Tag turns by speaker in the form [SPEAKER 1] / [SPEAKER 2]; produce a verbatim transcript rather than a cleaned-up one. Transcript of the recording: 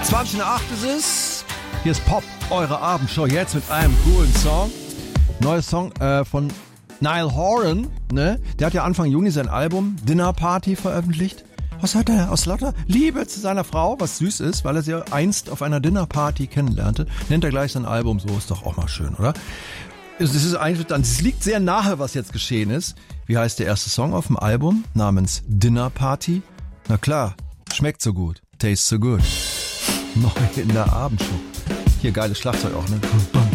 [SPEAKER 1] zwanzig nach acht ist es. Hier ist Pop, eure Abendshow. Jetzt mit einem coolen Song. Neuer Song äh, von Niall Horan. Ne? Der hat ja Anfang Juni sein Album Dinner Party veröffentlicht. Was hat er? Aus lauter Liebe zu seiner Frau, was süß ist, weil er sie einst auf einer Dinner Party kennenlernte. Nennt er gleich sein Album. So ist doch auch mal schön, oder? Es ist eigentlich, es liegt sehr nahe, was jetzt geschehen ist. Wie heißt der erste Song auf dem Album? Namens Dinner Party. Na klar, schmeckt so gut, tastes so good. Neu in der Abendshow. Hier geiles Schlagzeug auch, ne?